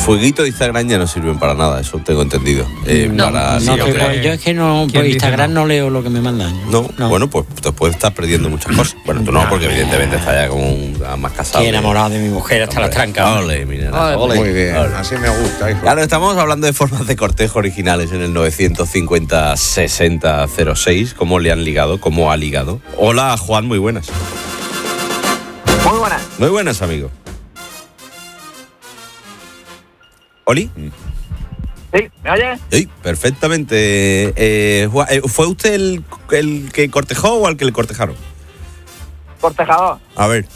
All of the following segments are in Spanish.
fueguito de Instagram ya no sirven para nada, eso tengo entendido. Yo es que no, por Instagram no leo lo que me mandan. No, bueno, pues te puedes estar perdiendo muchas cosas. Bueno, tú no, porque evidentemente estás ya como más casado. Estoy enamorado de mi mujer hasta las trancas. Ole, mira. Muy bien, así me gusta, hijo. Claro, estamos hablando de formas de cortejo originales en el 950-60-06. ¿Cómo le han ligado? ¿Cómo ha ligado? Hola, Juan, muy buenas. Muy buenas. Muy buenas, amigo. ¿Oli? Sí, ¿me oyes? Sí, perfectamente. Juan, ¿fue usted el que cortejó o al que le cortejaron? Cortejador. A ver.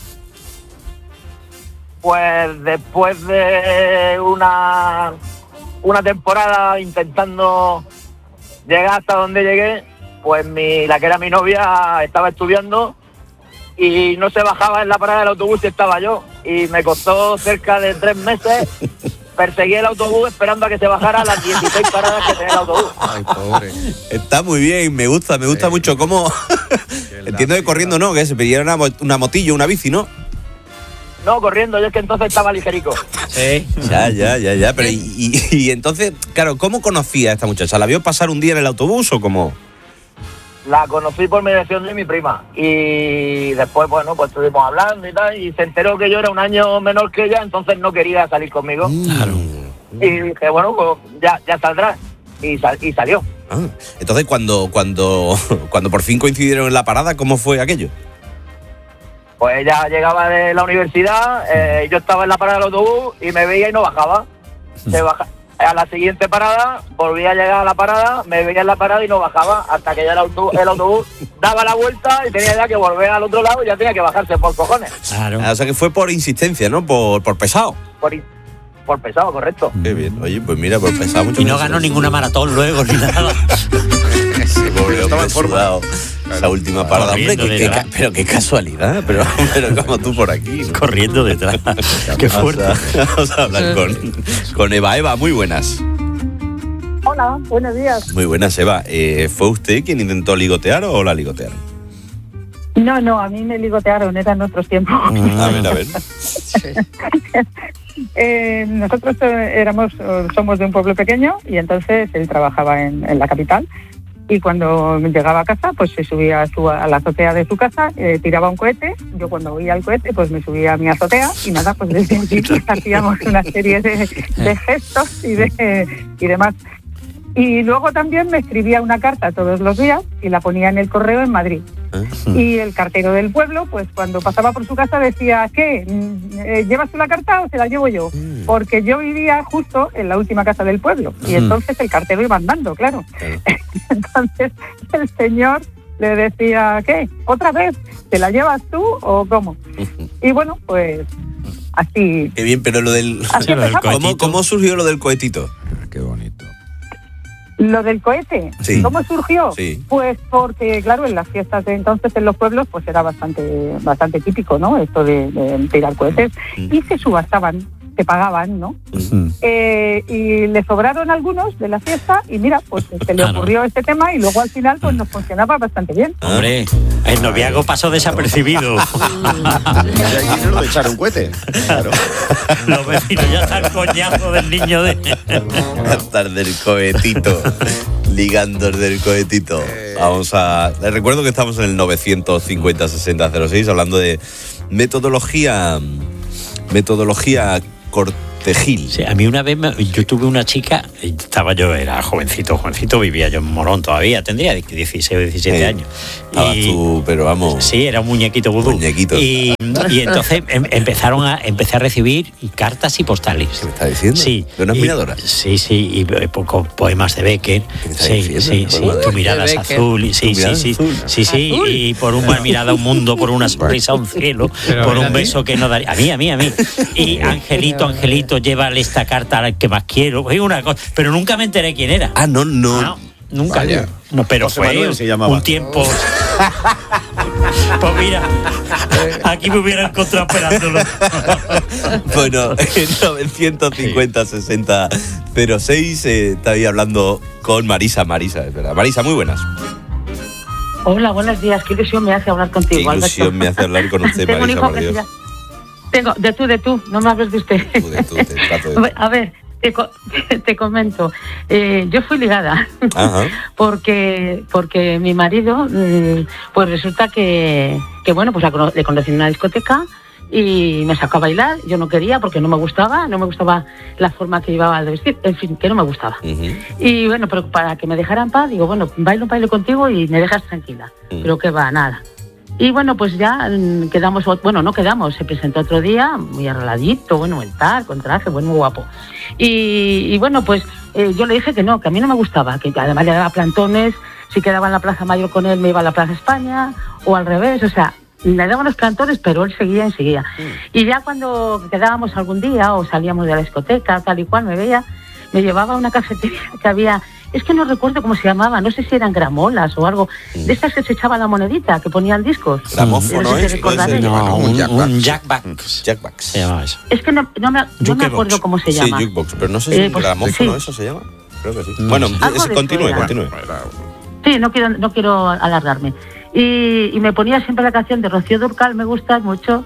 Pues después de una temporada intentando llegar hasta donde llegué, pues la que era mi novia estaba estudiando y no se bajaba en la parada del autobús y estaba yo. Y me costó cerca de 3 meses perseguir el autobús esperando a que se bajara las 16 paradas que tenía el autobús. Ay, pobre. Está muy bien, me gusta mucho cómo... Entiendo que corriendo no, que se pidiera una motillo, una bici, ¿no? No, corriendo, yo es que entonces estaba ligerico. Sí. Ya. Pero y entonces, claro, ¿cómo conocía a esta muchacha? ¿La vio pasar un día en el autobús o cómo? La conocí por mediación de mi prima. Y después, bueno, pues estuvimos hablando y tal. Y se enteró que yo era un año menor que ella, entonces no quería salir conmigo. Claro. Y dije, bueno, pues ya saldrá. Y salió. Ah, entonces, cuando por fin coincidieron en la parada, ¿cómo fue aquello? Pues ella llegaba de la universidad, yo estaba en la parada del autobús y me veía y no bajaba. A la siguiente parada, volvía a llegar a la parada, me veía en la parada y no bajaba, hasta que ya el autobús daba la vuelta y tenía ya que volver al otro lado y ya tenía que bajarse por cojones. Claro. O sea que fue por insistencia, ¿no? Por pesado. Por pesado, correcto. Qué bien. Oye, pues mira, por pesado mucho. Y no ganó ninguna maratón luego ni nada. Sí, pobre, estaba sudado. Esa última parada. Hombre, pero qué casualidad. Pero como tú por aquí, ¿no? Corriendo detrás. Qué fuerte. Vamos a hablar con Eva. Eva, muy buenas. Hola, buenos días. Muy buenas, Eva. ¿Fue usted quien intentó ligotear o la ligotearon? No, a mí me ligotearon, eran otros tiempos. A ver. Nosotros somos de un pueblo pequeño y entonces él trabajaba en la capital. Y cuando llegaba a casa, pues se subía a la azotea de su casa, tiraba un cohete. Yo cuando oía el cohete, pues me subía a mi azotea y nada, pues desde allí hacíamos una serie de gestos y demás. Y luego también me escribía una carta todos los días y la ponía en el correo en Madrid. Y el cartero del pueblo, pues cuando pasaba por su casa decía, ¿qué? ¿Llevas tú la carta o se la llevo yo? Porque yo vivía justo en la última casa del pueblo y entonces el cartero iba andando, claro. Entonces el señor le decía, ¿qué? ¿Otra vez? ¿Te la llevas tú o cómo? Y bueno, pues así... Qué bien, pero lo del... ¿Cómo surgió lo del cohetito? Qué bonito. ¿Lo del cohete? Sí. ¿Cómo surgió? Sí. Pues porque, claro, en las fiestas de entonces en los pueblos pues era bastante típico, ¿no? Esto de tirar cohetes. Y se subastaban, se pagaban, ¿no? Y le sobraron algunos de la fiesta y mira, pues se le ocurrió este tema y luego al final pues nos funcionaba bastante bien. Hombre, el noviazgo pasó desapercibido. Y aquí no lo echaron cohete. Claro. Los vecinos ya están coñazo del niño de... Hasta del cohetito. Ligando del cohetito. Les recuerdo que estamos en el 950-60-06 hablando de metodología cortejil. Sí, a mí una vez yo tuve una chica, era jovencito, vivía yo en Morón todavía, tendría 16 o 17 años. Tú, pero vamos. Sí, era un muñequito vudú. Y entonces empecé a recibir cartas y postales. ¿Qué me está diciendo? Sí. ¿De unas miradoras? Sí, y con poemas de Becker. Sí. Tu mirada es azul. Sí. Y por una mirada un mundo, por una sonrisa un cielo, por un beso que no daría. A mí. Y Angelito, llévale esta carta al que más quiero. Una cosa, pero nunca me enteré quién era. No. Nunca. Vaya. No, pero José fue Manuel se llamaba. Un tiempo. Pues mira, aquí me hubiera encontrado esperándolo. Bueno, en 950-60-06 estaba hablando con Marisa, es verdad. Marisa, muy buenas. Hola, buenos días. Qué ilusión me hace hablar contigo, Qué ilusión me hace hablar con usted, Marisa. Tengo un hijo por Dios. Tengo, de tú, no me hables de usted. Tú, te trato de... A ver, Te comento, yo fui ligada. Ajá. porque mi marido, pues resulta que bueno, pues le conocí en una discoteca y me sacó a bailar. Yo no quería porque no me gustaba la forma que llevaba de vestir, en fin, que no me gustaba. Uh-huh. Y bueno, pero para que me dejara en paz, digo, bueno, bailo contigo y me dejas tranquila. Pero que va, nada. Y bueno, pues ya no quedamos, se presentó otro día, muy arregladito, bueno, el tal, con traje, bueno, muy guapo. Y bueno, pues yo le dije que no, que a mí no me gustaba, que además le daba plantones, si quedaba en la Plaza Mayor con él me iba a la Plaza España, o al revés, o sea, le daba unos plantones, pero él seguía. Y ya cuando quedábamos algún día, o salíamos de la discoteca, tal y cual, me llevaba a una cafetería que había... Es que no recuerdo cómo se llamaba, no sé si eran gramolas o algo, de estas que se echaba la monedita, que ponían discos. Gramófono, un jackbox. Jackbox se llama eso. Es que no me acuerdo cómo se llama. Sí, jukebox, pero no sé si gramófono eso se llama. Creo que sí. Bueno, continúe. Sí, no quiero alargarme. Y me ponía siempre la canción de Rocío Dúrcal, me gusta mucho.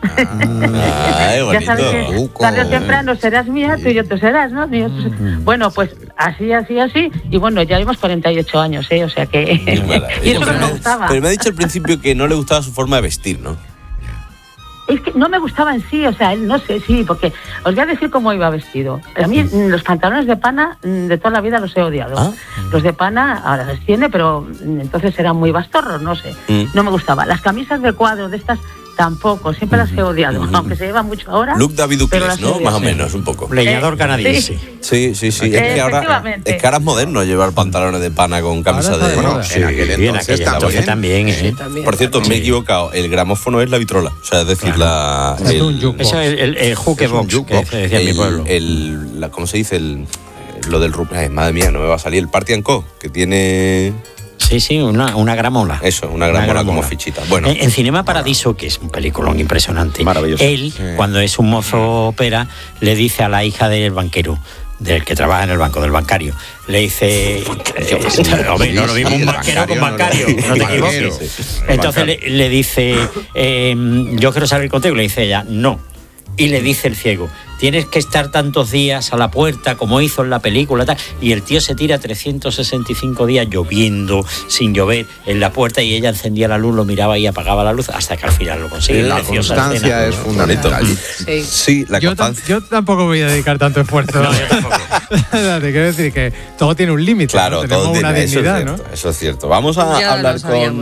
Ya sabes que tarde o temprano serás mía, tú y yo te serás, ¿no? Bueno, pues así. Y bueno, ya llevamos 48 años, o sea que... y eso me gustaba. Pero me ha dicho al principio que no le gustaba su forma de vestir, ¿no? Es que no me gustaba en sí, o sea, él no sé, sí, porque os voy a decir cómo iba vestido. A mí los pantalones de pana de toda la vida los he odiado. Los de pana ahora los tiene, pero entonces eran muy bastorros, no sé. No me gustaba. Las camisas de cuadro de estas tampoco, siempre las he odiado, aunque se llevan mucho ahora. Look David Ducles, ¿no? Más o menos, un poco. Leñador canadiense. Sí. Es que ahora es moderno llevar pantalones de pana con camisa de... Bueno, en aquel entonces también. Por cierto, me he equivocado. El gramófono es la vitrola. O sea, es decir, eso es el jukebox, que decía mi pueblo. ¿Cómo se dice? Lo del... madre mía, no me va a salir. El Party & Co, que tiene... Sí, una gramola. Eso, una gramola como fichita. Bueno, en Cinema Paradiso, que es un peliculón impresionante, maravilloso. Él, cuando es un mozo ópera, le dice a la hija del banquero, del que trabaja en el banco, del bancario, le dice... no lo mismo un banquero con bancario, no te equivoques. Entonces le dice, yo quiero salir contigo, le dice ella, no. Y le dice el ciego, tienes que estar tantos días a la puerta como hizo en la película, tal. Y el tío se tira 365 días lloviendo, sin llover, en la puerta, y ella encendía la luz, lo miraba y apagaba la luz hasta que al final lo consigue. La constancia es fundamental. Sí, la constancia. Yo tampoco voy a dedicar tanto esfuerzo. No, yo tampoco. Te quiero decir que todo tiene un límite. Claro, ¿no? todo Tenemos una dignidad, eso es cierto, Eso es cierto. Vamos a hablar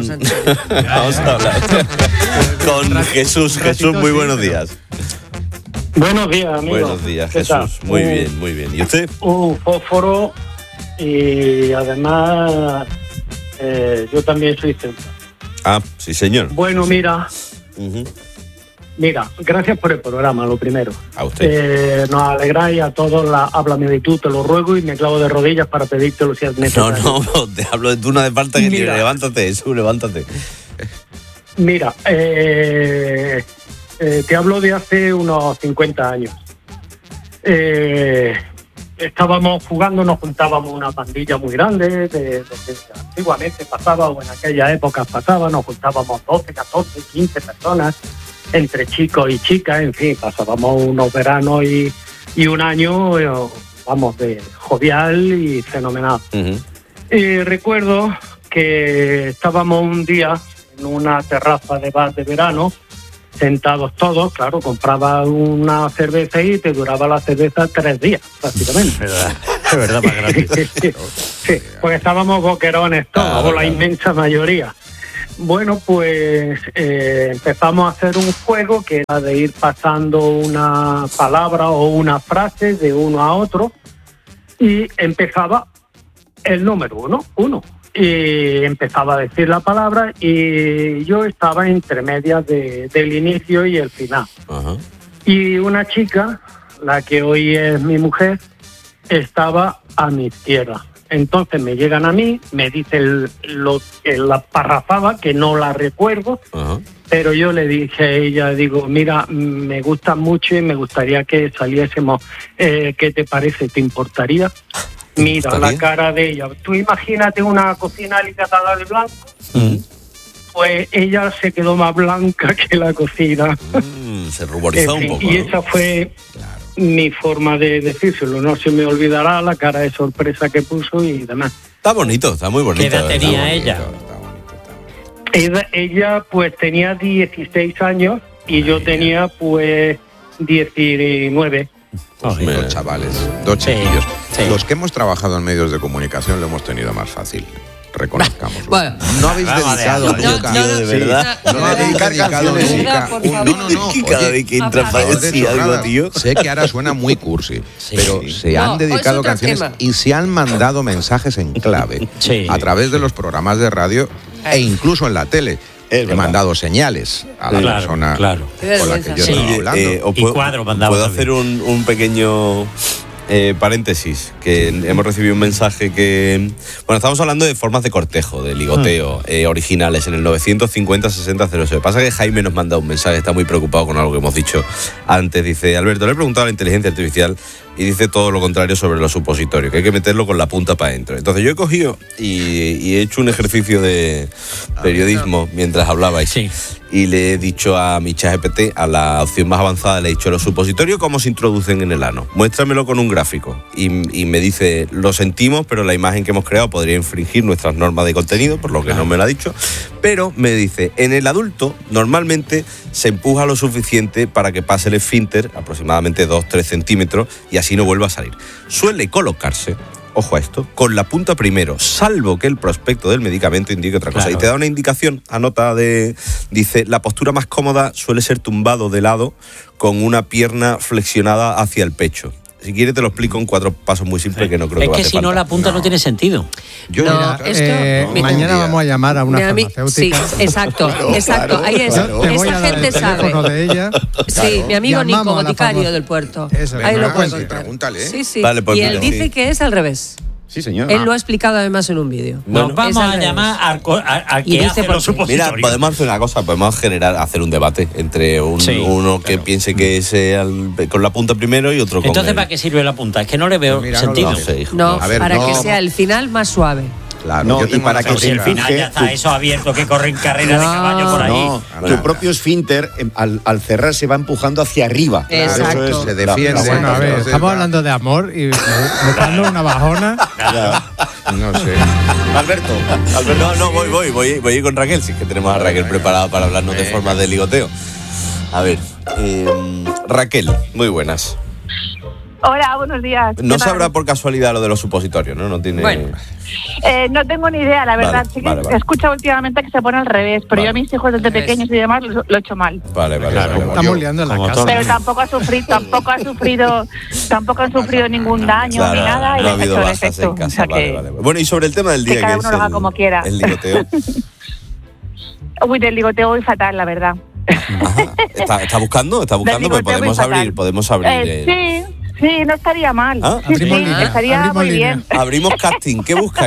con Jesús. Jesús, muy buenos días. Buenos días, amigo. Buenos días, Jesús. Muy bien. ¿Y usted? Un fósforo, y además yo también soy central. Ah, sí, señor. Bueno, mira, gracias por el programa, lo primero. A usted. Nos alegráis a todos, háblame de tú, te lo ruego, y me clavo de rodillas para pedírtelo si es necesario. No, te hablo de tú, no de falta que tiene. Levántate, Jesús, levántate. Mira, te hablo de hace unos 50 años. Estábamos jugando, nos juntábamos una pandilla muy grande, de lo que antiguamente pasaba, o en aquella época pasaba, nos juntábamos 12, 14, 15 personas, entre chicos y chicas, en fin, pasábamos unos veranos y un año, de jovial y fenomenal. Recuerdo que estábamos un día en una terraza de bar de verano, sentados todos, claro, compraba una cerveza y te duraba la cerveza 3 días, prácticamente. Es verdad, más gratis. Sí, pues estábamos boquerones todos, o la inmensa mayoría. Bueno, pues empezamos a hacer un juego que era de ir pasando una palabra o una frase de uno a otro, y empezaba el número uno. Y empezaba a decir la palabra y yo estaba entre medias del inicio y el final. Uh-huh. Y una chica, la que hoy es mi mujer, estaba a mi izquierda. Entonces me llegan a mí, me dicen la parrafada, que no la recuerdo, pero yo le dije a ella, digo, mira, me gusta mucho y me gustaría que saliésemos. ¿Qué te parece? ¿Te importaría? Mira la cara de ella. Tú imagínate una cocina alicatada de blanco. Pues ella se quedó más blanca que la cocina. Se ruborizó un poco. Y esa fue... mi forma de decírselo. No se me olvidará la cara de sorpresa que puso y demás. Está bonito, está muy bonito. ¿Qué edad tenía ella? Ella pues tenía 16 años y yo tenía pues 19. Pues dos chavales, dos chiquillos. Los que hemos trabajado en medios de comunicación lo hemos tenido más fácil. Reconozcamos. Bueno, no habéis dedicado nunca. De verdad. No habéis dedicado nunca. Cada vez que entra decir algo, tío. Sé que ahora suena muy cursi, pero se han dedicado canciones y se han mandado mensajes en clave a través de los programas de radio e incluso en la tele. He mandado señales a la persona con la que yo estaba hablando. ¿Puedo hacer un pequeño paréntesis? Que hemos recibido un mensaje que... Bueno, estamos hablando de formas de cortejo, de ligoteo, originales, en el 950-60-06. Pasa que Jaime nos manda un mensaje, está muy preocupado con algo que hemos dicho antes. Dice, Alberto, le he preguntado a la inteligencia artificial y dice todo lo contrario sobre los supositorios, que hay que meterlo con la punta para adentro. Entonces yo he cogido y he hecho un ejercicio de periodismo mientras hablabais. Sí. Y le he dicho a mi ChatGPT, a la opción más avanzada, le he dicho, los supositorios, ¿cómo se introducen en el ano? Muéstramelo con un gráfico. Y me dice, lo sentimos, pero la imagen que hemos creado podría infringir nuestras normas de contenido, por lo que no me lo ha dicho. Pero me dice, en el adulto, normalmente se empuja lo suficiente para que pase el esfínter, aproximadamente 2-3 centímetros, y así no vuelva a salir. Suele colocarse, ojo a esto, con la punta primero, salvo que el prospecto del medicamento indique otra cosa. Y te da una indicación, dice, la postura más cómoda suele ser tumbado de lado con una pierna flexionada hacia el pecho. Si quieres te lo explico en 4 pasos muy simples que no creo que va a hacer falta. Es que si no la punta no tiene sentido. Mañana vamos a llamar a una farmacéutica. Sí, exacto. Ahí es. Esa gente sabe. De ella. Sí, mi amigo Nico, boticario del puerto. Ahí lo puedo contar. Pregúntale. Sí. Vale, pues y él dice que es al revés. Sí, señor. Él lo ha explicado además en un vídeo. Nos vamos a llamar al que hace los supositorios. Mira, podemos hacer una cosa, podemos hacer un debate entre uno que piense que es con la punta primero y otro con Entonces, ¿para qué sirve la punta? Es que no le veo sentido. No sé, hijo. No, para que sea el final más suave. Claro, no, y para que si el final ya está eso abierto, que corren carreras de caballo por ahí. Tu propio esfínter al cerrar se va empujando hacia arriba. Exacto. Eso se defiende. Bueno, a ver, estamos hablando de amor y buscando una bajona. No sé. Alberto, no, voy con Raquel, sí que tenemos a Raquel preparada para hablarnos de formas de ligoteo. A ver, Raquel, muy buenas. Hola, buenos días. No sabrá por casualidad lo de los supositorios, ¿no? No tiene... Bueno. No tengo ni idea, la verdad. Sí que he escuchado últimamente que se pone al revés, pero yo a mis hijos desde pequeños y demás lo he hecho mal. Vale. Estamos liando en la casa. Pero tampoco han sufrido ningún daño ni nada. No ha habido bajas en casa. Vale. Bueno, y sobre el tema del día, que cada uno lo haga como quiera. El ligoteo. Uy, del ligoteo voy fatal, la verdad. Ajá. ¿Está buscando? Pues podemos abrir. Sí, no estaría mal. Estaría muy bien. Abrimos casting. ¿Qué busca?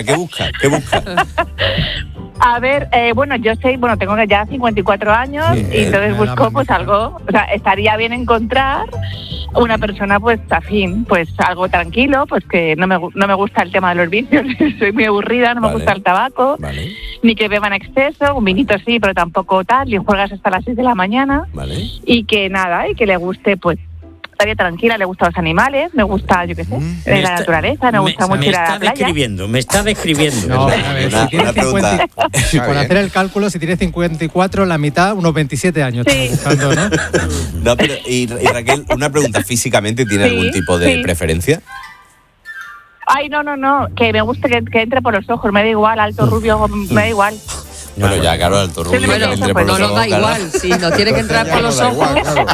A ver, tengo ya 54 años y entonces busco pues algo, o sea, estaría bien encontrar una persona pues afín, pues algo tranquilo, pues que no me gusta el tema de los vicios, soy muy aburrida, no me gusta el tabaco, ni que beba en exceso, un vinito sí, pero tampoco tal, y juegas hasta las 6 de la mañana, y que le guste pues estaría tranquila, le gustan los animales, me gusta, yo qué sé, la naturaleza, me gusta mucho ir a la playa. Me está describiendo. No, a ver, por hacer el cálculo, si tiene 54, la mitad, unos 27 años. Sí. Buscando, ¿no? No, pero, y Raquel, una pregunta, ¿físicamente tiene algún tipo de preferencia? Ay, no, que me guste que entre por los ojos, me da igual, alto, rubio, me da igual. Bueno, ya, claro, alto rubio. Bueno, pues no nos da igual, sí, no tiene que entrar por los ojos.